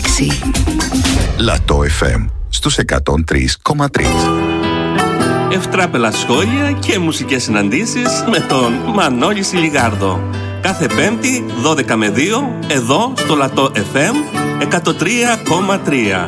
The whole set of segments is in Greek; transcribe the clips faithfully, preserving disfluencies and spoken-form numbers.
λέξη. Λατό εφ εμ στους εκατόν τρία κόμμα τρία. Ευτράπελα σχόλια και μουσικές συναντήσεις με τον Μανώλη Σιλιγάρδο. Κάθε Πέμπτη δώδεκα με δύο εδώ στο Λατό εφ εμ εκατόν τρία κόμμα τρία.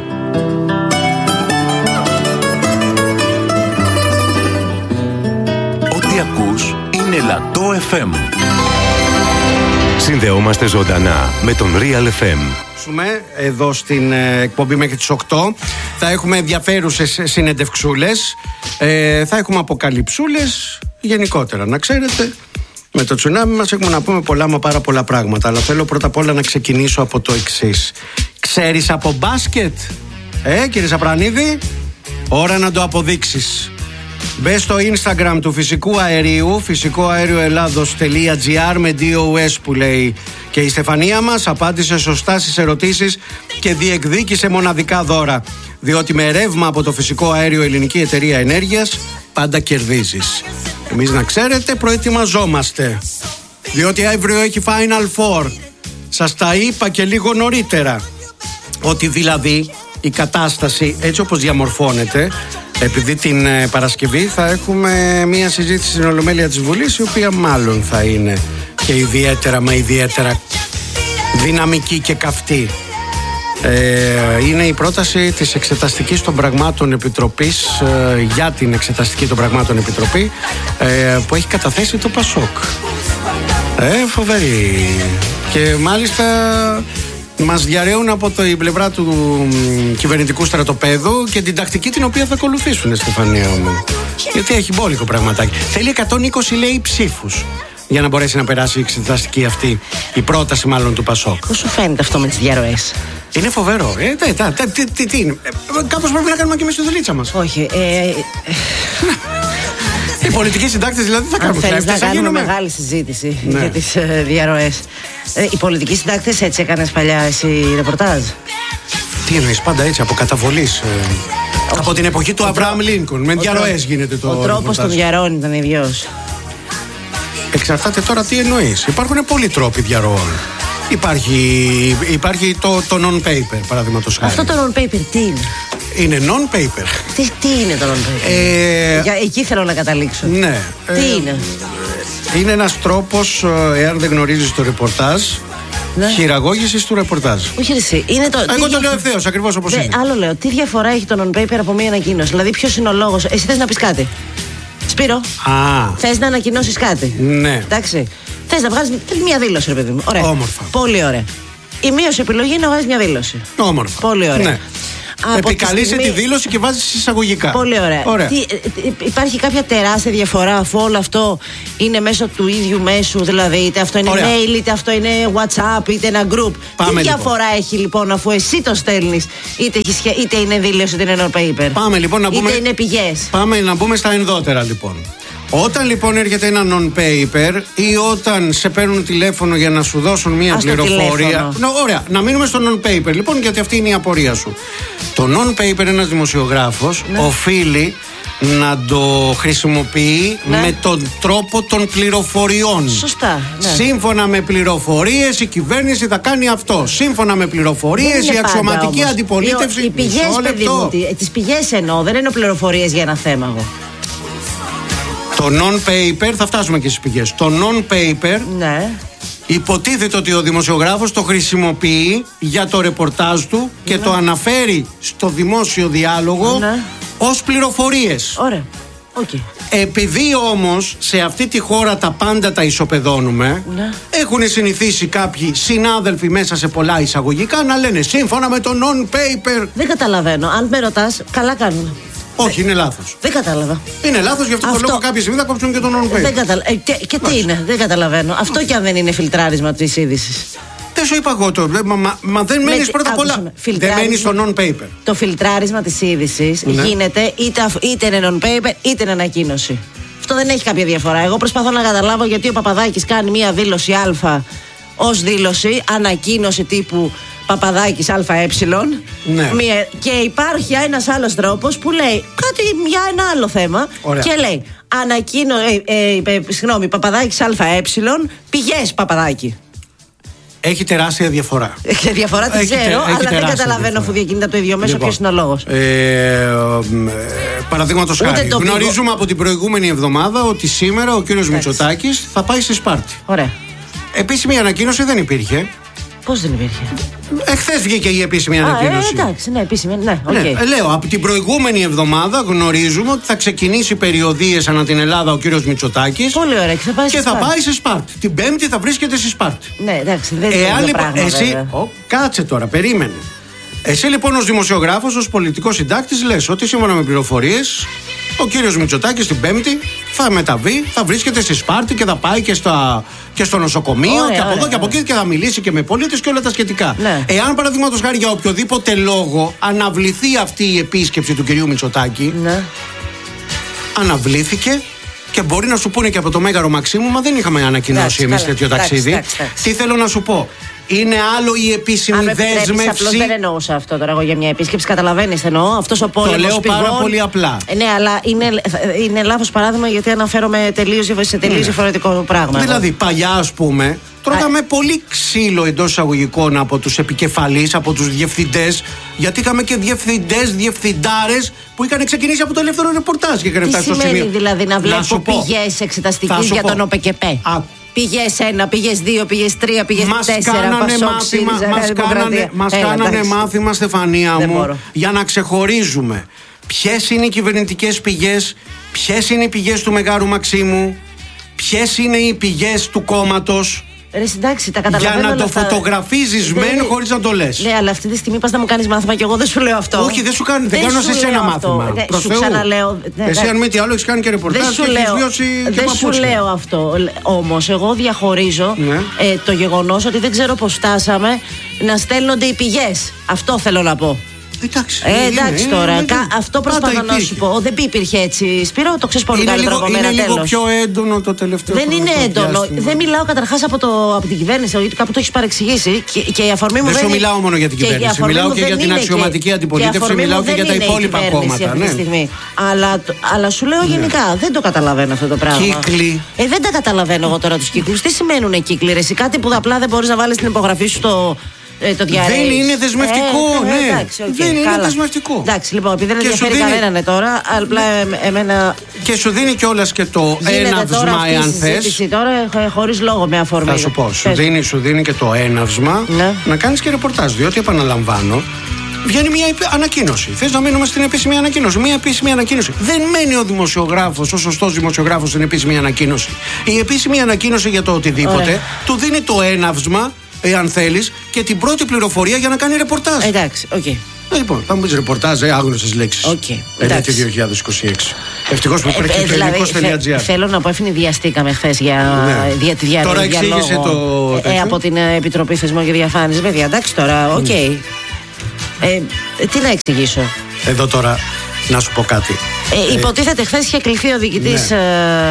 Ό,τι ακούς είναι Λατό εφ εμ. Συνδεόμαστε ζωντανά με τον Real εφ εμ. Εδώ στην ε, εκπομπή μέχρι τις οκτώ θα έχουμε ενδιαφέρουσες συνεντευξούλες, ε, θα έχουμε αποκαλυψούλες γενικότερα, να ξέρετε. Με το τσουνάμι μας έχουμε να πούμε πολλά μα πάρα πολλά πράγματα, αλλά θέλω πρώτα απ' όλα να ξεκινήσω από το εξής. Ξέρεις από μπάσκετ, ε κύριε Σαπρανίδη? Ώρα να το αποδείξεις. Μπες στο Instagram του Φυσικού Αερίου, φυσικό αέριο ελλάδος τελεία τζι άρ με ντι ο ες που λέει, και η Στεφανία μας απάντησε σωστά στις ερωτήσεις και διεκδίκησε μοναδικά δώρα. Διότι με ρεύμα από το Φυσικό Αέριο Ελληνική Εταιρεία Ενέργειας πάντα κερδίζεις. Εμείς, να ξέρετε, προετοιμαζόμαστε, διότι αύριο έχει Final Four. Σας τα είπα και λίγο νωρίτερα, ότι δηλαδή η κατάσταση έτσι όπως διαμορφώνεται, επειδή την ε, Παρασκευή θα έχουμε μία συζήτηση στην Ολομέλεια της Βουλής, η οποία μάλλον θα είναι και ιδιαίτερα μα ιδιαίτερα δυναμική και καυτή. Ε, είναι η πρόταση της Εξεταστικής των Πραγμάτων Επιτροπής, ε, για την Εξεταστική των Πραγμάτων Επιτροπή, ε, που έχει καταθέσει το Πασόκ. Ε, φοβερή. Και μάλιστα μας διαρρέουν από το, η πλευρά του μ, κυβερνητικού στρατοπέδου και την τακτική την οποία θα ακολουθήσουν, Στεφανία μου. Γιατί έχει μπόλικο πραγματάκι. Θέλει εκατόν είκοσι, λέει, ψήφους για να μπορέσει να περάσει η εξεταστική αυτή, η πρόταση μάλλον του Πασόκ. Πώς σου φαίνεται αυτό με τις διαρροές? Είναι φοβερό. Ε, τε, τε, τε, τι, τι, τι είναι. Ε, κάπως πρέπει να κάνουμε και εμείς τη δουλίτσα μας. Όχι. Ε, Οι πολιτικοί συντάκτες δηλαδή θα κάνουν. Αν θέλεις να κάνουμε μεγάλη συζήτηση, ναι, για τις ε, διαρροές. Ε, οι πολιτικοί συντάκτες έτσι έκανες παλιά εσύ ρεπορτάζ? Τι εννοείς, πάντα έτσι, από καταβολής. Ε, από την εποχή του Αβραάμ Λίνκον. Με διαρροές γίνεται το. Ο τρόπος των διαρροών ήταν ίδιος. Εξαρτάται τώρα τι εννοείς. Υπάρχουν πολλοί τρόποι διαρροών. Υπάρχει, υπάρχει το, το non-paper, παραδείγματος χάρη. Αυτό το non-paper τι είναι? Είναι non-paper. Τι, τι είναι το non-paper? Ε, Για, εκεί θέλω να καταλήξω. Ναι. Τι ε, είναι? Είναι ένας τρόπος, εάν δεν γνωρίζεις το ρεπορτάζ, ναι, χειραγώγησης του ρεπορτάζ. Όχι εσύ. Είναι το, Εγώ το δια... λέω ευθέως, ακριβώς όπως Δε, είναι. Άλλο λέω. Τι διαφορά έχει το non-paper από μία ανακοίνωση? Δηλαδή, ποιος είναι ο λόγος? Εσύ θες να πεις κάτι? Σπύρο, Α, θες να ανακοινώσεις κάτι? Ναι. Εντάξει. Θες να βγάλεις μια δήλωση, ρε παιδί μου? Ωραία. Όμορφα. Πολύ ωραία. Η μείωση επιλογή είναι να βγάλεις μια δήλωση. Όμορφα. Πολύ ωραία. Ναι. Επικαλείσαι τη, στιγμή... τη δήλωση και βάζεις εισαγωγικά. Πολύ ωραία. ωραία. Τι, υπάρχει κάποια τεράστια διαφορά, αφού όλο αυτό είναι μέσω του ίδιου μέσου? Δηλαδή, είτε αυτό είναι ωραία, mail, είτε αυτό είναι WhatsApp, είτε ένα group. Πάμε, τι λοιπόν, διαφορά έχει λοιπόν, αφού εσύ το στέλνεις, είτε, είτε είναι δήλωση, είτε είναι non-paper? Πάμε λοιπόν να πούμε. Είτε είναι πηγές. Πάμε να μπούμε στα ενδότερα λοιπόν. Όταν λοιπόν έρχεται ένα non-paper ή όταν σε παίρνουν τηλέφωνο για να σου δώσουν μία Ας πληροφορία. No, ωραία, να μείνουμε στο non-paper λοιπόν, γιατί αυτή είναι η απορία σου. Το non-paper, ένας δημοσιογράφος, ναι, οφείλει να το χρησιμοποιεί, ναι, με τον τρόπο των πληροφοριών. Σωστά. Ναι. Σύμφωνα με πληροφορίες η κυβέρνηση θα κάνει αυτό. Σύμφωνα με πληροφορίες η αξιωματική όμως αντιπολίτευση. Οι, οι πηγές, παιδί μου, τις πηγές εννοώ, δεν είναι πληροφορίες για ένα θέμα εγώ. Το non-paper, θα φτάσουμε και στις πηγές. Το non-paper, ναι, υποτίθεται ότι ο δημοσιογράφος το χρησιμοποιεί για το ρεπορτάζ του και, ναι, το αναφέρει στο δημόσιο διάλογο, ναι, ως πληροφορίες. Ωραία. Okay. Επειδή όμως σε αυτή τη χώρα τα πάντα τα ισοπεδώνουμε, ναι, έχουν συνηθίσει κάποιοι συνάδελφοι μέσα σε πολλά εισαγωγικά να λένε σύμφωνα με το non-paper. Δεν καταλαβαίνω. Αν με ρωτάς, καλά κάνουν. Όχι, είναι λάθος. Δεν κατάλαβα. Είναι λάθος, γι' αυτό, αυτό... το λόγο κάποιοι στιγμή θα κόψουν και τον non-paper. Δεν καταλα... ε, και και τι είναι, δεν καταλαβαίνω. Αυτό κι αν δεν είναι φιλτράρισμα της είδησης. Δεν σου είπα εγώ το. Μα, μα, μα δεν μένεις πρώτα απ' όλα. Δεν μένεις στο non-paper. Το φιλτράρισμα της είδησης, ναι, γίνεται είτε, είτε είναι non-paper είτε είναι ανακοίνωση. Αυτό δεν έχει κάποια διαφορά. Εγώ προσπαθώ να καταλάβω γιατί ο Παπαδάκης κάνει μία δήλωση Α ως δήλωση, ανακοίνωση τύπου Παπαδάκης ΑΕ, ναι, μία, και υπάρχει ένας άλλος τρόπος που λέει κάτι για ένα άλλο θέμα. Ωραία. Και λέει ανακοίνω, ε, ε, ε, συγγνώμη, Παπαδάκης ΑΕ, πηγές Παπαδάκη. Έχει τεράστια διαφορά. Έχει διαφορά, τη ξέρω, αλλά δεν καταλαβαίνω αφού διακινείται από το ίδιο μέσο λοιπόν, ποιος είναι ο λόγος. Ε, Παραδείγματος χάρη, γνωρίζουμε από την προηγούμενη εβδομάδα ότι σήμερα ο κύριος Μητσοτάκης θα πάει στη Σπάρτη. Ωραία. Επίσημη ανακοίνωση δεν υπήρχε. Πώς δεν υπήρχε? Εχθές βγήκε η επίσημη ανακοίνωση. Α, ε, εντάξει, ναι, επίσημη, ναι, okay. ναι. Λέω, από την προηγούμενη εβδομάδα γνωρίζουμε ότι θα ξεκινήσει περιοδίες ανά την Ελλάδα ο κύριος Μητσοτάκης. Πολύ ωραία, και θα πάει, και θα πάει σε Σπάρτη. Την Πέμπτη θα βρίσκεται στη Σπάρτη. Ναι, εντάξει, δεν είναι Εάν, το πράγμα, εσύ, ο, κάτσε τώρα, περίμενε. Εσύ λοιπόν ως δημοσιογράφος, ως πολιτικός συντάκτης λες ότι σύμφωνα με πληροφορίες ο κύριος Μητσοτάκης την Πέμπτη θα μεταβεί, θα βρίσκεται στη Σπάρτη και θα πάει και, στα, και στο νοσοκομείο ωραία, και από ωραία, εδώ και από εκεί και θα μιλήσει και με πολίτες και όλα τα σχετικά. Ναι. Εάν παραδείγματος χάρη για οποιοδήποτε λόγο αναβληθεί αυτή η επίσκεψη του κυρίου Μητσοτάκη, ναι. αναβλήθηκε. Και μπορεί να σου πούνε και από το Μέγαρο Μαξίμου, μα δεν είχαμε ανακοινώσει εμείς τέτοιο ταξίδι. Τάξη, τάξη. Τι θέλω να σου πω. Είναι άλλο η επίσημη αν δέσμευση. Απλώς δεν εννοούσα αυτό τώρα εγώ για μια επίσκεψη. Καταλαβαίνεις εννοώ. Αυτός ο πόλεμος. Το λέω πηγών, πάρα πολύ απλά. Ναι, αλλά είναι, είναι λάθος παράδειγμα γιατί αναφέρομαι τελείως, σε τελείως ναι. διαφορετικό πράγμα. Δηλαδή, εγώ. παλιά, ας πούμε, τρώγαμε Α... πολύ ξύλο εντός εισαγωγικών από τους επικεφαλείς, από τους διευθυντές. Γιατί είχαμε και διευθυντές, διευθυντάρες που είχαν ξεκινήσει από το ελεύθερο ρεπορτάζ και είχαν φτάσει στο σημείο. Τι σημαίνει δηλαδή να βλέπω πηγές εξεταστικής για τον ΟΠΕΚΕΠΕ? Πηγές ένα, πηγές δύο, πηγές τρία, πηγές τέσσερα. Μας κάνανε μάθημα, Στεφανία μου, για να ξεχωρίζουμε ποιες είναι οι κυβερνητικές πηγές, ποιες είναι οι πηγές του Μεγάρου Μαξίμου, ποιες είναι οι πηγές του κόμματος. Ρε, εντάξει, τα καταλαβαίνω. Για να το φωτογραφίζεις μεν είναι... χωρίς να το λες. Ναι, αλλά αυτή τη στιγμή πας να μου κάνεις μάθημα και εγώ δεν σου λέω αυτό. Όχι, δεν σου κάνω, δεν, δεν κάνω σε εσένα μάθημα. Ναι, σου ξαναλέω. Ναι, εσύ, αν μη τι άλλο, έχεις κάνει και ρεπορτάζ και έχεις βιώσει και δεν σου λέω αυτό. Όμως, εγώ διαχωρίζω ναι. ε, το γεγονός ότι δεν ξέρω πώς φτάσαμε να στέλνονται οι πηγές. Αυτό θέλω να πω. Εντάξει, ε, εντάξει είναι, τώρα. Είναι, Κα, αυτό προσπαθώ να σου πω. Δεν υπήρχε έτσι. Σπύρο, το ξέρεις πολύ καλύτερα από μένα. Είναι λίγο πιο έντονο το τελευταίο. Δεν είναι έντονο. Διάστημα. Δεν μιλάω καταρχάς από, από την κυβέρνηση, γιατί κάπου το έχεις παρεξηγήσει. Και, και η αφορμή μου δεν, δεν σου μιλάω μόνο για την κυβέρνηση. Μιλάω και για την αξιωματική αντιπολίτευση. Μιλάω και για τα υπόλοιπα κόμματα. Αλλά σου λέω γενικά δεν το καταλαβαίνω αυτό το πράγμα. Κύκλοι. Δεν τα καταλαβαίνω εγώ τώρα τους κύκλους. Τι σημαίνουν κύκλοι? Κάτι που απλά δεν μπορείς να βάλεις την υπογραφή σου στο. Ε, το δεν είναι δεσμευτικό, ε, ναι. Εντάξει, okay, δεν καλά. Είναι δεσμευτικό. Εντάξει, λοιπόν, επειδή δεν ενδιαφέρει δίνει... κανέναν τώρα, απλά ε, εμένα. Και σου δίνει κιόλας και το έναυσμα, εάν θες. Τώρα χωρίς λόγο με αφορμή. Θα σου πω, σου δίνει, σου δίνει και το έναυσμα ναι. να κάνεις και ρεπορτάζ. Διότι, επαναλαμβάνω, βγαίνει μια ανακοίνωση. Θες να μείνουμε στην επίσημη ανακοίνωση? Μια επίσημη ανακοίνωση. Δεν μένει ο δημοσιογράφος, ο σωστός δημοσιογράφος στην επίσημη ανακοίνωση. Η επίσημη ανακοίνωση για το οτιδήποτε Ωραία. του δίνει το έναυσμα, εάν θέλεις, και την πρώτη πληροφορία για να κάνει ρεπορτάζ. Εντάξει, οκ. Okay. Λοιπόν, θα μου πεις ρεπορτάζ, ε, άγνωστες λέξεις. Οκ. Okay. Εντάξει. δύο χιλιάδες είκοσι έξι. Ευτυχώς που υπάρχει ε, το ελληνικός.gr. Θέλω να πω, ευνηδιαστήκαμε χθες για, ναι. για τη διαρροή. Τώρα εξήγησε το. Ε, ε, από την Επιτροπή Θεσμών και Διαφάνειας. Παιδιά, εντάξει τώρα, οκ. Okay. Mm. Ε, τι να εξηγήσω. Εδώ τώρα, να σου πω κάτι. Ε, υποτίθεται χθες είχε κληθεί ο διοικητής ναι.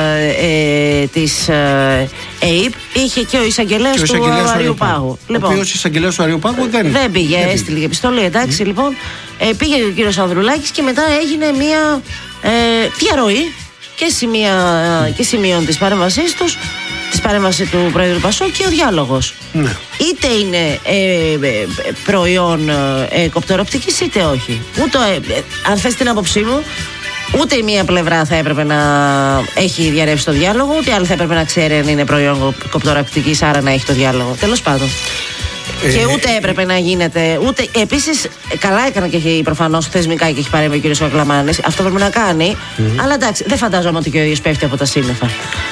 ε, ε, της ε, ΕΕΠ, είχε και ο εισαγγελέας του Αριού Πάγου. Λοιπόν, ο οποίος εισαγγελέας του Αριού Πάγου δεν, δεν πήγε, δεν έστειλε και επιστολή. Εντάξει, mm. λοιπόν, ε, πήγε ο κύριος Ανδρουλάκης και μετά έγινε μια ε, διαρροή και, σημεία, και σημείων της παρέμβασής τους, της παρέμβασης του Πρόεδρου Πασόκ και ο διάλογος. Ναι. Είτε είναι ε, ε, προϊόν ε, κοπτεροπτικής είτε όχι. Ούτε, ε, αν θες την άποψή μου, ούτε η μία πλευρά θα έπρεπε να έχει διαρρεύσει το διάλογο, ούτε η άλλη θα έπρεπε να ξέρει αν είναι προϊόν κοπτεροπτικής, άρα να έχει το διάλογο. Τέλος πάντων. Ε, και ούτε έπρεπε να γίνεται. Ούτε, επίσης, καλά έκανε και έχει προφανώς θεσμικά και έχει παρέμβει ο κ. Κακλαμάνης. Αυτό πρέπει να κάνει. Mm-hmm. Αλλά εντάξει, δεν φαντάζομαι ότι και ο ίδιος πέφτει από τα σύννεφα.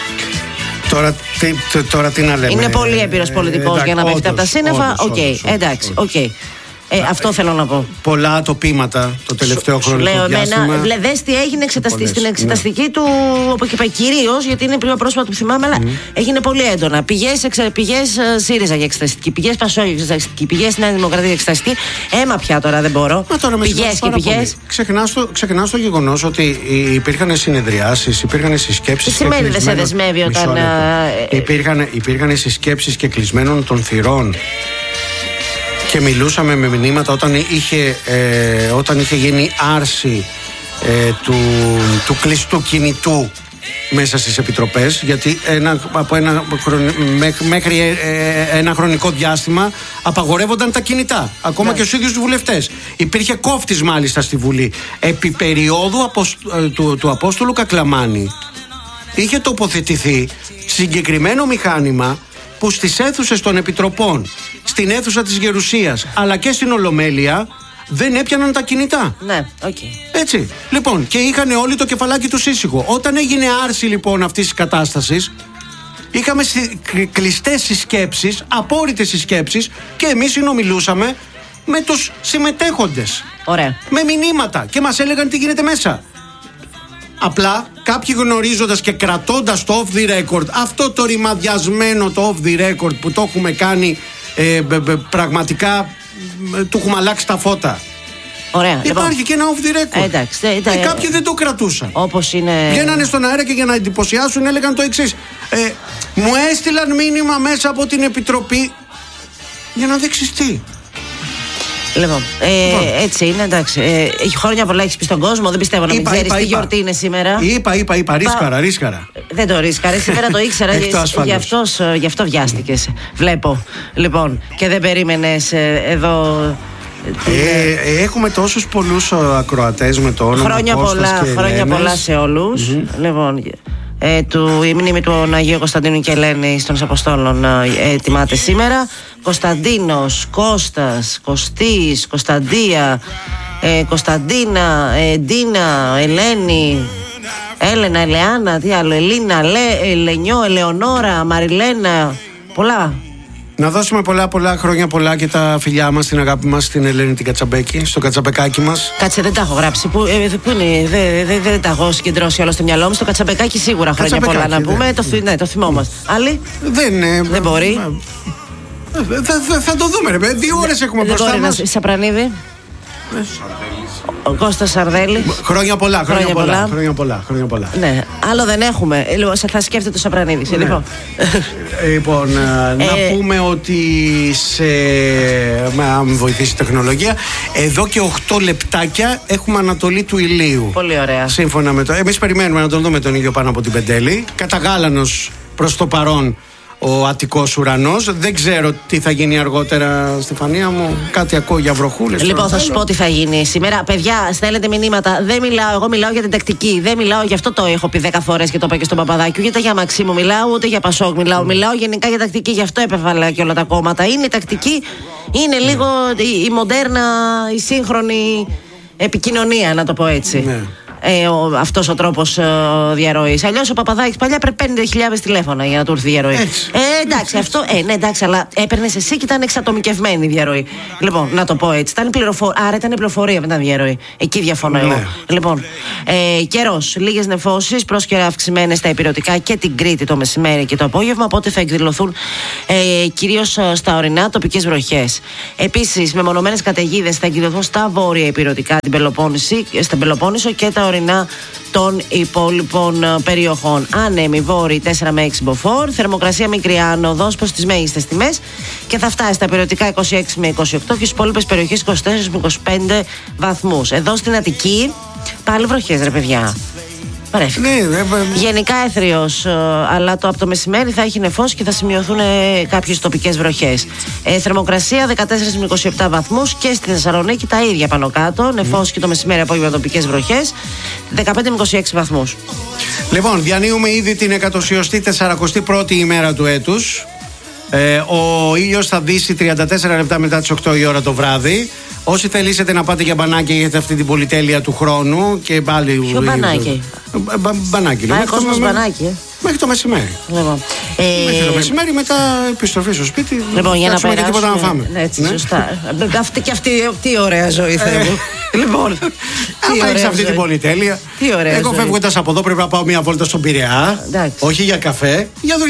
Τώρα τι, τώρα τι να λέμε. Είναι πολύ έμπειρος πολιτικός ε, για να πέφτει από τα σύννεφα. Οκ, εντάξει, οκ. Okay. Ε, αυτό θέλω να πω. Πολλά ατοπήματα το τελευταίο χρονικό λέω διάστημα. Εμένα, δες τι έγινε εξεταστή, στην εξεταστική ναι. του, κυρίως, γιατί είναι πιο πρόσφατα που θυμάμαι, αλλά mm. έγινε πολύ έντονα. Πηγές, εξε, πηγές ΣΥΡΙΖΑ για εξεταστική, πηγές Πασόκ για εξεταστική, πηγές Νέα Δημοκρατία για εξεταστική. Έμα πια τώρα δεν μπορώ. Πηγές και πηγές. Ξεχνάς το, ξεχνάς το γεγονός ότι υπήρχαν συνεδριάσεις, υπήρχαν συσκέψεις. Τι σημαίνει δεν σε δεσμεύει όταν. Υπήρχαν συσκέψεις και κλεισμένων των θυρών. Και μιλούσαμε με μηνύματα όταν είχε, ε, όταν είχε γίνει άρση ε, του, του κλειστού κινητού μέσα στις επιτροπές, γιατί ένα, από ένα, μέχρι ε, ένα χρονικό διάστημα απαγορεύονταν τα κινητά, ακόμα ναι. και στους ίδιους τους βουλευτές. Υπήρχε κόφτης μάλιστα στη Βουλή. Επί περίοδου αποσ, του, του Απόστολου Κακλαμάνη είχε τοποθετηθεί συγκεκριμένο μηχάνημα που στις αίθουσες των επιτροπών, στην αίθουσα της Γερουσίας αλλά και στην Ολομέλεια δεν έπιαναν τα κινητά. Ναι, οκ. Okay. Έτσι. Λοιπόν, και είχαν όλοι το κεφαλάκι του ήσυχο. Όταν έγινε άρση λοιπόν αυτής της κατάστασης, είχαμε κλειστές συσκέψεις, απόρριτες συσκέψεις, και εμείς συνομιλούσαμε με τους συμμετέχοντες. Ωραία. Με μηνύματα και μας έλεγαν τι γίνεται μέσα. Απλά κάποιοι γνωρίζοντας και κρατώντας το off the record, αυτό το ρημαδιασμένο το off the record που το έχουμε κάνει ε, μπ, μπ, πραγματικά του έχουμε αλλάξει τα φώτα. Ωραία. Υπάρχει λοιπόν. και ένα off the record. Ε, εντάξει, ε, ε, κάποιοι δεν το κρατούσαν. Όπως είναι. Βγαίνανε στον αέρα και για να εντυπωσιάσουν έλεγαν το εξής. Ε, μου έστειλαν μήνυμα μέσα από την Επιτροπή. Για να δείξεις τι. Λοιπόν, ε, λοιπόν, έτσι είναι, εντάξει. Ε, χρόνια πολλά έχεις πει στον κόσμο, δεν πιστεύω να είπα, μην ξέρεις τι είπα. Γιορτή είναι σήμερα. Είπα, είπα, είπα, ρίσκαρα, ρίσκαρα. Δεν το ρίσκαρα, σήμερα το ήξερα, γι' αυτό, γι' αυτό βιάστηκες. Βλέπω. Λοιπόν, και δεν περίμενες ε, εδώ. Ε, ε, έχουμε τόσους πολλούς ακροατές με το όνομα Χρόνια Κώστας πολλά, και χρόνια Ελένες. πολλά σε όλους. Mm-hmm. Λοιπόν, ε, του, η μνήμη του Αγίου Κωνσταντίνου και Ελένης των Αποστόλων ε, τιμάται σήμερα. Κωνσταντίνος, Κώστας, Κωστής, Κωνσταντία, ε, Κωνσταντίνα, ε, Ντίνα, Ελένη, Έλενα, Ελεάνα, τι άλλο, Ελίνα, Λε, Ελενιό, Ελεονόρα, Μαριλένα, πολλά. Να δώσουμε πολλά πολλά χρόνια πολλά και τα φιλιά μας, την αγάπη μας, στην Ελένη την Κατσαμπέκη, στο κατσαμπεκάκι μας. Κάτσε, δεν τα έχω γράψει. Πού, ε, πού είναι, δεν δε, δε, δε τα έχω συγκεντρώσει όλα στο μυαλό μου. Στο κατσαμπεκάκι σίγουρα χρόνια πολλά να πούμε. Ναι. Το, ναι, το θυμόμαστε. Άλλοι. Δεν, ε, δεν μπορεί. Ε, θα, θα, θα το δούμε, ρε. Δύο ώρες έχουμε δεν μπροστά μας. Να, Σαπρανίδη. Ο Κώστας Σαρδέλη. Χρόνια πολλά, χρόνια, χρόνια, πολλά, πολλά. χρόνια πολλά. Χρόνια πολλά. Ναι, άλλο δεν έχουμε. Λοιπόν, θα σκέφτεται το Σαπρανίδη. Ναι. Λοιπόν, λοιπόν να ε... πούμε ότι σε. Αν με βοηθήσει η τεχνολογία, εδώ και οκτώ λεπτάκια έχουμε ανατολή του ηλίου. Πολύ ωραία. Σύμφωνα με το. Εμείς περιμένουμε να τον δούμε τον ήλιο πάνω από την Πεντέλη. Καταγάλανος προς το παρόν ο Αττικός ουρανός. Δεν ξέρω τι θα γίνει αργότερα, Στεφανία μου. Κάτι ακούω για βροχούλες. Λοιπόν, θα σου πω τι θα γίνει σήμερα. Παιδιά, στέλνετε μηνύματα. Δεν μιλάω, εγώ μιλάω για την τακτική. Δεν μιλάω, γι' αυτό το έχω πει δέκα φορές και το είπα και στον Παπαδάκη. Ούτε για Μαξίμου μιλάω, ούτε για Πασόκ μιλάω. Mm. Μιλάω γενικά για τακτική. Γι' αυτό επέβαλα και όλα τα κόμματα. Είναι η τακτική, είναι mm. λίγο η, η μοντέρνα, η σύγχρονη επικοινωνία, να το πω έτσι. Mm. Ε, ο, αυτός ο τρόπος ε, διαρροής. Αλλιώς ο Παπαδάκης παλιά πρέπει πενήντα χιλιάδες τηλέφωνα για να του έρθει η διαρροή. Ε, εντάξει, αυτό. Ε, ναι, εντάξει, αλλά έπαιρνες εσύ και ήταν εξατομικευμένη η διαρροή. Λοιπόν, να το πω έτσι. Ήταν πληροφο... Άρα ήταν πληροφορία μετά διαρροή. Εκεί διαφωνώ εγώ. Ναι. Λοιπόν, ε, καιρός. Λίγες νεφώσεις, πρόσκαιρα αυξημένες στα ηπειρωτικά και την Κρήτη το μεσημέρι και το απόγευμα. Οπότε θα εκδηλωθούν ε, κυρίως στα ορεινά τοπικές βροχές. Επίσης, μεμονωμένες καταιγίδες θα εκδηλωθούν στα βόρεια ηπειρωτικά, την Πελοπόννηση, στην Πελοπόννησο και τα ορεινά των υπόλοιπων περιοχών. Άνεμοι βόρειοι τέσσερα με έξι μποφόρ, θερμοκρασία μικρή άνοδος προς τις μέγιστες τιμές και θα φτάσει στα περιοτικά είκοσι έξι με είκοσι οκτώ και στις υπόλοιπες περιοχές είκοσι τέσσερα με είκοσι πέντε βαθμούς. Εδώ στην Αττική πάλι βροχές, ρε παιδιά. Ναι, ναι, γενικά έθριος, αλλά το, από το μεσημέρι θα έχει νεφώσει και θα σημειωθούν ε, κάποιες τοπικές βροχές. Ε, θερμοκρασία δεκατέσσερα με είκοσι επτά βαθμούς και στη Θεσσαλονίκη τα ίδια πάνω κάτω. Νεφώσει mm. και το μεσημέρι απόγευμα τοπικές βροχές. δεκαπέντε με είκοσι έξι βαθμούς. Λοιπόν, διανύουμε ήδη την εκατοσιωστή τεσσαρακοστή πρώτη ημέρα του έτους. Ε, ο ήλιος θα δύσει τριάντα τέσσερα λεπτά μετά τις οκτώ η ώρα το βράδυ. Όσοι θελήσετε να πάτε για μπανάκι, έχετε αυτή την πολυτέλεια του χρόνου και πάλι. Ποιο μπανάκι? Μπα, μπανάκι. Πάει κόσμος μπανάκι. Ε. Μέχρι το μεσημέρι. Λοιπόν, ε... Μέχρι το μεσημέρι, μετά επιστροφή στο σπίτι. Λοιπόν, για να περάσουμε και τίποτα να φάμε. Ναι, έτσι, ναι. Σωστά. αυτή και αυτή, τι ωραία ζωή, Θεέ μου. Λοιπόν, αν έχεις αυτή την πολυτέλεια. Τι ωραία. Εγώ φεύγοντας από εδώ πρέπει να πάω μία βόλτα στον Πειραιά. Όχι για καφέ, για δουλειά.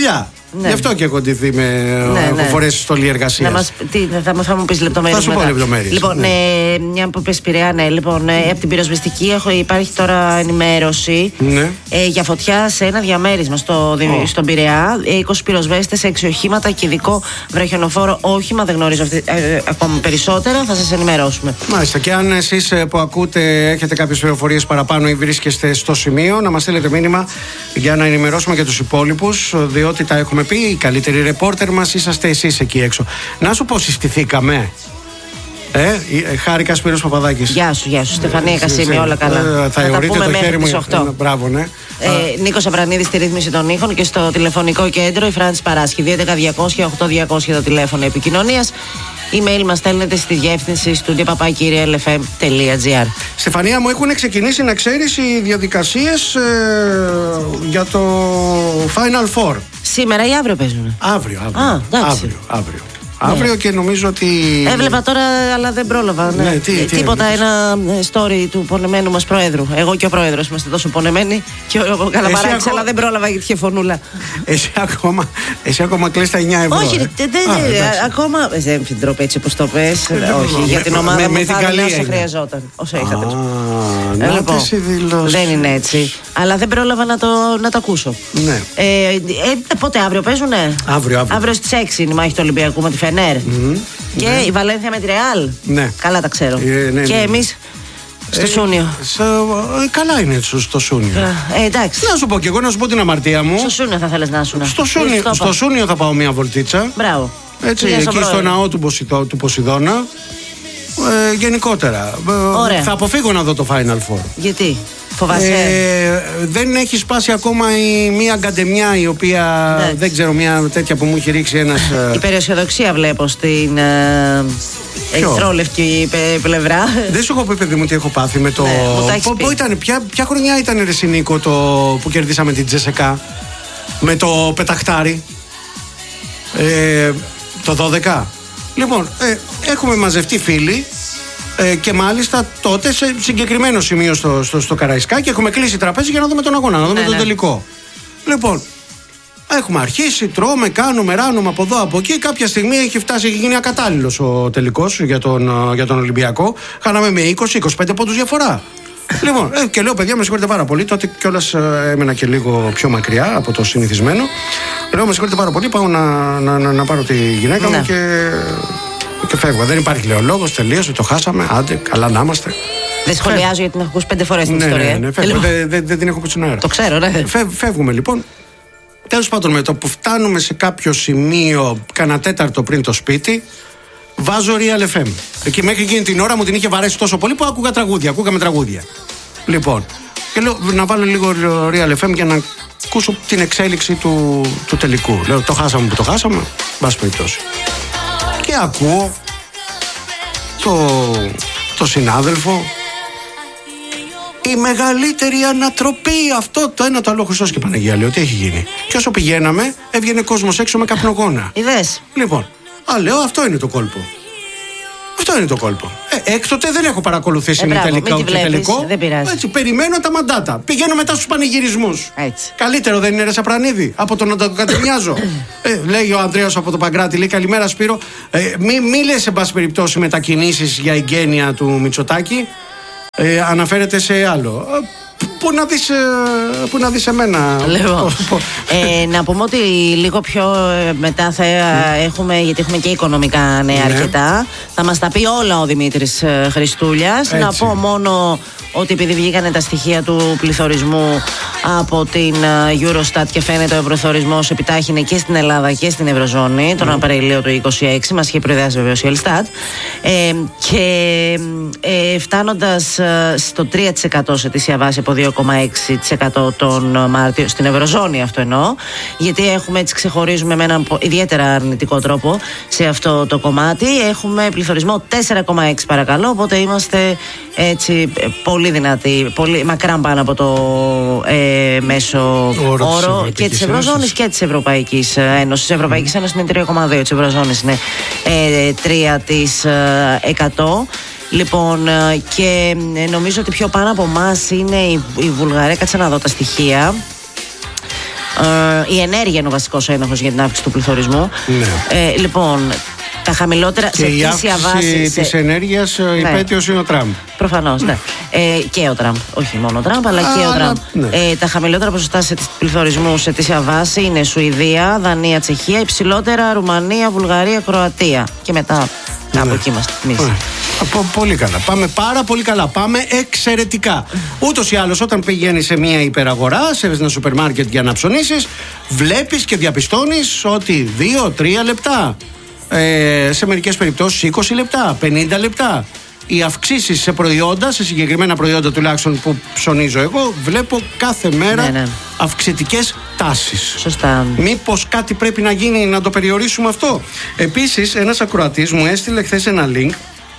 Ναι. Γι' αυτό και έχω ντυθεί με. Ναι, έχω ναι. φορέσει στολή εργασίας. Θα, θα μου πει λεπτομέρειες. Θα σου πω λεπτομέρειες. Λοιπόν, ναι. ε, μια που πες Πειραιά, ναι. Λοιπόν, ε, από την πυροσβεστική έχω, υπάρχει τώρα ενημέρωση ναι. ε, για φωτιά σε ένα διαμέρισμα στο, oh. στον Πειραιά. είκοσι πυροσβέστες, έξι οχήματα και ειδικό βραχιονοφόρο όχημα. Δεν γνωρίζω αυτή, ε, ε, ακόμα περισσότερα. Θα σας ενημερώσουμε. Μάλιστα. Και αν εσείς που ακούτε έχετε κάποιες πληροφορίες παραπάνω ή βρίσκεστε στο σημείο, να μας στείλετε μήνυμα για να ενημερώσουμε και τους υπόλοιπους, διότι τα έχουμε πει. Οι καλύτεροι ρεπόρτερ μας είσαστε εσείς εκεί έξω. Να σου πω, συστηθήκαμε. Ε, ε, χάρηκα Σπύρος Παπαδάκης. Γεια σου, γεια σου. Στεφανία Κασίμη, όλα καλά. Ε, θα εωρείτε το χέρι μου. Ε, μπράβο, ναι. Ε, Νίκος Αβρανίδης στη ρύθμιση των ήχων και στο τηλεφωνικό κέντρο η Φράντσης Παράσχη. δύο έντεκα διακόσια οκτώ διακόσια το τηλέφωνο επικοινωνίας. Email μας στέλνετε στη διεύθυνση studio παπάκι real f m τελεία g r. Στεφανία μου, έχουν ξεκινήσει να ξέρεις οι διαδικασίες ε, για το Final Four. Σήμερα ή αύριο παίζουν? Αύριο, αύριο. Α, αύριο, αύριο. Αύριο ναι. Και νομίζω ότι. Έβλεπα τώρα, αλλά δεν πρόλαβα. Ναι. Ναι, τι, τι Τίποτα, έβλεπες? Ένα story του πονεμένου μας Προέδρου. Εγώ και ο Πρόεδρος είμαστε τόσο πονεμένοι. Και ο Καλαμαράκης, ακόμα... αλλά δεν πρόλαβα γιατί είχε φωνούλα. Εσύ ακόμα, εσύ ακόμα κλαις τα εννιά ευρώ. Όχι, ε. δε, δε, Α, ακόμα. Δεν την τρόπε έτσι όπως το πες. Όχι, για την ομάδα μου θα έλεγα όσο χρειαζόταν. Όσο είχατε. Δεν είναι έτσι. Αλλά δεν πρόλαβα να το ακούσω. Πότε αύριο παίζουνε? Αύριο στις έξι είναι η μάχη του Ολυμπιακού με τη Φενέρ. Mm-hmm. Και ναι. η Βαλένθια με τη Ρεάλ. Ναι. Καλά τα ξέρω. Ε, ναι, και ναι. εμείς στο ε, Σούνιο. Σε, ε, καλά είναι στο Σούνιο. Ε, εντάξει. Να σου πω και εγώ, να σου πω την αμαρτία μου. Στο Σούνιο θα θέλεις να ήσουν. Στο Σούνιο, στο Σούνιο θα πάω μια βολτίτσα. Μπράβο. Έτσι, εκεί στο, στο ναό του, Ποσειδώ, του Ποσειδώνα. Ε, γενικότερα. Ωραία. Θα αποφύγω να δω το Final Four. Γιατί? Φοβάσαι? Ε, δεν έχει σπάσει ακόμα η, μία γκαντεμιά η οποία ναι. δεν ξέρω, μια τέτοια που μου έχει ρίξει ένας. Η περιοσιοδοξία βλέπω στην ε, εχθρόλευκη πλευρά. Δεν σου έχω πει, παιδί μου, τι έχω πάθει με το. Ναι, πο, πο, ήταν, ποια, ποια χρονιά ήταν, ρε Νίκο, το που κερδίσαμε την Τζεσεκά με το πεταχτάρι? Ε, το δώδεκα. Λοιπόν, ε, έχουμε μαζευτεί φίλοι. Ε, και μάλιστα τότε σε συγκεκριμένο σημείο στο, στο, στο Καραϊσκάκι έχουμε κλείσει τραπέζι για να δούμε τον αγώνα, να δούμε ναι, τον ναι. τελικό. Λοιπόν, έχουμε αρχίσει, τρώμε, κάνουμε, ράνουμε από εδώ από εκεί. Κάποια στιγμή έχει φτάσει, έχει γίνει ακατάλληλος ο τελικός για τον, για τον Ολυμπιακό. Χάναμε με είκοσι είκοσι πέντε πόντους διαφορά. Λοιπόν, ε, και λέω, παιδιά, με συγχωρείτε πάρα πολύ. Τότε κιόλας ε, έμενα και λίγο πιο μακριά από το συνηθισμένο. Λέω, με συγχωρείτε πάρα πολύ. Πάω να, να, να, να πάρω τη γυναίκα ναι. μου και. Και φεύγω. Δεν υπάρχει, λέω, λόγος, τελείωσε, το χάσαμε. Άντε, καλά να είμαστε. Δεν σχολιάζω Φεύγω. Γιατί την έχω ακούσει πέντε φορές την ναι, ιστορία. Ναι, ναι, φεύγω. Δεν δε, δε την έχω ακούσει στον αέρα. Το ξέρω, ναι. Φεύ, φεύγουμε λοιπόν. Τέλος πάντων, με το που φτάνουμε σε κάποιο σημείο, κανένα τέταρτο πριν το σπίτι, βάζω Real εφ εμ. Εκεί μέχρι εκείνη την ώρα μου την είχε βαρέσει τόσο πολύ που άκουγα τραγούδια. Ακούγαμε τραγούδια. Λοιπόν, και λέω να βάλω λίγο Real εφ εμ για να ακούσω την εξέλιξη του, του τελικού. Λέω, το χάσαμε που το χάσαμε. Μπας περιπτώσει. Και ακούω το, το συνάδελφο, η μεγαλύτερη ανατροπή, αυτό το ένα το άλλο, Χριστός και Παναγία, λέω, τι έχει γίνει? Και όσο πηγαίναμε έβγαινε κόσμος έξω με καπνογόνα. Είδες? Λοιπόν, α, λέω, αυτό είναι το κόλπο. Αυτό είναι το κόλπο. Ε, έκτοτε δεν έχω παρακολουθήσει ε, τελικά ούτε τελικό. Δεν πειράζει. Έτσι, περιμένω τα μαντάτα. Πηγαίνω μετά στους πανηγυρισμούς. Έτσι. Καλύτερο δεν είναι, ρε Σαπρανίδη, από το να το κατεμοιάζω. ε, λέει ο Ανδρέας από το Παγκράτη, λέει, καλημέρα Σπύρο. Ε, μη, μη λες, εν πάση περιπτώσει, μετακινήσεις για εγγένεια του Μητσοτάκη. Ε, αναφέρεται σε άλλο. Πού να δεις, πού να δεις εμένα. Λοιπόν, ε, να πούμε ότι λίγο πιο μετά θα έχουμε, γιατί έχουμε και οικονομικά νέα ναι. αρκετά, θα μας τα πει όλα ο Δημήτρης Χριστούλιας. Να πω μόνο ότι επειδή βγήκανε τα στοιχεία του πληθωρισμού από την Eurostat και φαίνεται ο ευρωθωρισμός επιτάχυνε και στην Ελλάδα και στην Ευρωζώνη τον Απρίλιο του είκοσι έξι, μας είχε προειδεάσει βεβαίως η Ελστάτ, ε, και ε, φτάνοντας στο τρία τοις εκατό σε ετήσια βάση από δύο κόμμα έξι τοις εκατό τον Μάρτιο στην Ευρωζώνη, αυτό εννοώ, γιατί έχουμε, έτσι ξεχωρίζουμε με έναν ιδιαίτερα αρνητικό τρόπο σε αυτό το κομμάτι. Έχουμε πληθωρισμό τέσσερα κόμμα έξι παρακαλώ, οπότε είμαστε έτσι πολύ δυνατοί, πολύ μακράν πάνω από το ε, μέσο όρο, όρο και της Ευρωζώνης και της Ευρωπαϊκής Ένωσης. Της Ευρωπαϊκής Ένωσης είναι τρία κόμμα δύο, της Ευρωζώνης είναι ε, τρία τοις εκατό. Λοιπόν, και νομίζω ότι πιο πάνω από εμάς είναι η, η Βουλγαρία. Κάτσε να δω τα στοιχεία. Ε, η ενέργεια είναι ο βασικός ένοχος για την αύξηση του πληθωρισμού. Ναι. Ε, λοιπόν, τα χαμηλότερα και σε η αιτήσια βάση. αύξηση της ενέργειας, ναι. υπέτειος είναι ο Τραμπ. Προφανώς, ναι. ε, και ο Τραμπ. Όχι μόνο ο Τραμπ, αλλά Α, και ο Τραμπ. Ναι. Ε, τα χαμηλότερα ποσοστά σε πληθωρισμού σε αιτήσια βάση είναι Σουηδία, Δανία, Τσεχία, υψηλότερα Ρουμανία, Βουλγαρία, Κροατία. Και μετά κάπου ναι. εκεί είμαστε εμείς. Ναι. Πολύ καλά. Πάμε πάρα πολύ καλά. Πάμε εξαιρετικά. Ούτως ή άλλως, όταν πηγαίνεις σε μια υπεραγορά, σε ένα σούπερ μάρκετ για να ψωνίσεις, βλέπεις και διαπιστώνεις ότι δύο τρία λεπτά. Ε, σε μερικές περιπτώσεις είκοσι λεπτά, πενήντα λεπτά. Οι αυξήσεις σε προϊόντα, σε συγκεκριμένα προϊόντα τουλάχιστον που ψωνίζω εγώ, βλέπω κάθε μέρα ναι, ναι. αυξητικές τάσεις. Σωστά. Μήπως κάτι πρέπει να γίνει να το περιορίσουμε αυτό? Επίσης, ένας ακροατής μου έστειλε χθες ένα link.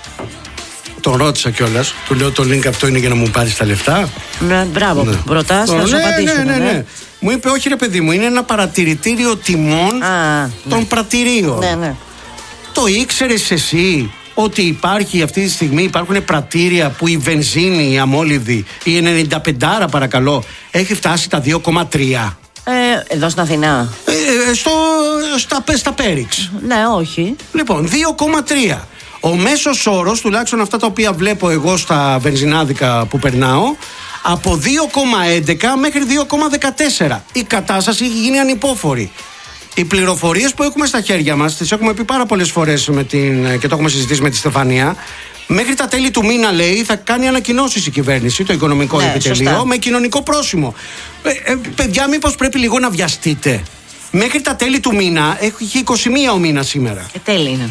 Τον ρώτησα κιόλας. Του λέω το link αυτό είναι για να μου πάρεις τα λεφτά. Ναι, μπράβο. Ναι. Ρωτάς, θα σου ναι, απαντήσουμε. Ναι, ναι, ναι. ναι. Μου είπε, όχι ρε παιδί μου, είναι ένα παρατηρητήριο τιμών Α, των ναι. πρατηρίων. Ναι, ναι. Το ήξερες εσύ ότι υπάρχει αυτή τη στιγμή, υπάρχουν πρατήρια που η βενζίνη, η αμόλυδη, η ενενήντα πέντε παρακαλώ, έχει φτάσει τα δύο κόμμα τρία? Ε, εδώ στην Αθηνά. Ε, στο, στα, στα Πέριξ. Ναι, όχι. Λοιπόν, δύο κόμμα τρία. Ο μέσος όρος, τουλάχιστον αυτά τα οποία βλέπω εγώ στα βενζινάδικα που περνάω, από δύο κόμμα έντεκα μέχρι δύο κόμμα δεκατέσσερα. Η κατάσταση έχει γίνει ανυπόφορη. Οι πληροφορίες που έχουμε στα χέρια μας, τις έχουμε πει πάρα πολλές φορές με την, και το έχουμε συζητήσει με τη Στεφανία. Μέχρι τα τέλη του μήνα, λέει, θα κάνει ανακοινώσεις η κυβέρνηση, το οικονομικό ναι, επιτελείο, σωστά. με κοινωνικό πρόσημο. Ε, ε, παιδιά, μήπως πρέπει λίγο να βιαστείτε? Μέχρι τα τέλη του μήνα, έχει είκοσι μία ο μήνας σήμερα. Ε, τέλη είναι.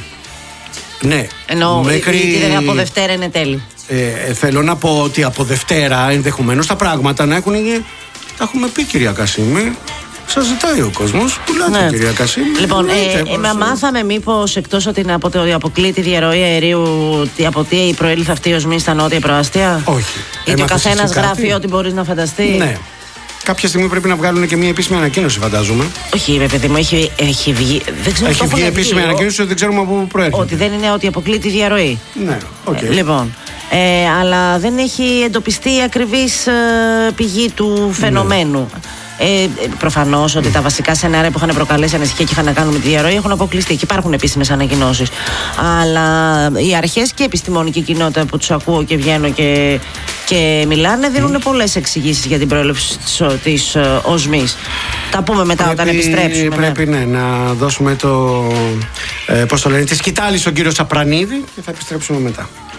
Ναι. Ενώ μέχρι... η, από Δευτέρα είναι τέλη. Ε, θέλω να πω ότι από Δευτέρα ενδεχομένως τα πράγματα να έχουν. Τα έχουμε πει, κυρία Κασίμη. Σας ζητάει ο κόσμος. Πουλάτε, ναι. κυρία Κασίμη. Λοιπόν, ε, ε, μάθαμε μήπως εκτός ότι είναι από το αποκλείει τη διαρροή αερίου, από τι προήλθε αυτή η οσμή στα νότια προάστια? Όχι. Γιατί ο καθένας γράφει ό,τι μπορείς να φανταστεί. Ναι. Κάποια στιγμή πρέπει να βγάλουν και μια επίσημη ανακοίνωση, φαντάζομαι. Όχι, ρε παιδί μου, έχει, έχει βγει. Δεν ξέρω έχει βγει επίσημη βγει, ανακοίνωση ότι δεν ξέρουμε από πού προέρχεται. Ότι δεν είναι ότι αποκλείει τη διαρροή. Ναι, okay. ε, Λοιπόν. Ε, αλλά δεν έχει εντοπιστεί η ακριβής ε, πηγή του φαινομένου. Ναι. Ε, προφανώς ότι τα βασικά σενάρια που είχαν προκαλέσει ανησυχία και είχαν να κάνουν με τη διαρροή έχουν αποκλειστεί και υπάρχουν επίσημες ανακοινώσεις. Αλλά οι αρχές και η επιστημονική κοινότητα που τους ακούω και βγαίνω και, και μιλάνε δίνουν mm. πολλές εξηγήσεις για την προέλευση της uh, οσμής. Τα πούμε μετά πρέπει, όταν επιστρέψουμε. Πρέπει ναι. Ναι, να δώσουμε το, ε, πώς το λένε, τη σκητάλη στον κύριο Σαπρανίδη και θα επιστρέψουμε μετά.